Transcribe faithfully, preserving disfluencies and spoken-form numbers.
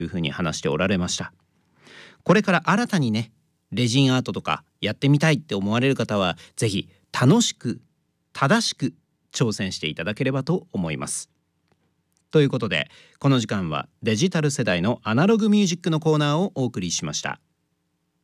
いうふうに話しておられました。これから新たにねレジンアートとかやってみたいって思われる方はぜひ楽しく正しく挑戦していただければと思います。ということでこの時間はデジタル世代のアナログミュージックのコーナーをお送りしました。